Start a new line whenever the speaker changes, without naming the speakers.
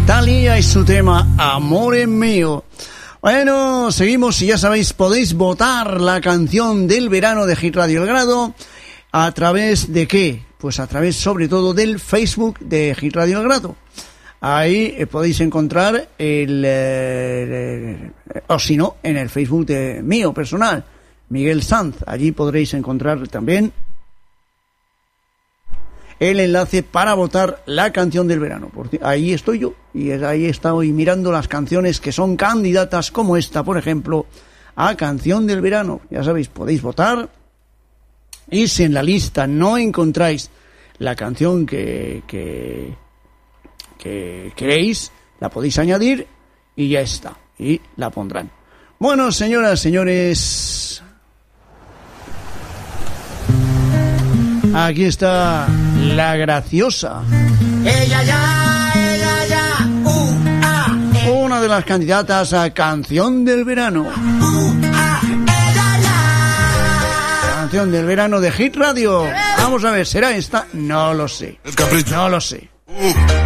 Thalía y su tema Amore Mío. Bueno, seguimos y ya sabéis, podéis votar la canción del verano de Hit Radio El Grado. ¿A través de qué? Pues a través sobre todo del Facebook de Hit Radio El Grado. Ahí podéis encontrar o si no, en el Facebook de mío personal, Miguel Sanz. Allí podréis encontrar también el enlace para votar la canción del verano. Ahí estoy yo y ahí estoy mirando las canciones que son candidatas, como esta, por ejemplo, a canción del verano. Ya sabéis, podéis votar y si en la lista no encontráis la canción que queréis, la podéis añadir y ya está, y la pondrán. Bueno, señoras, señores, aquí está La Graciosa.
Ella ya,
una de las candidatas a canción del verano.
ella ya.
Canción del verano de Hit Radio. Vamos a ver, ¿será esta? No lo sé. No lo sé.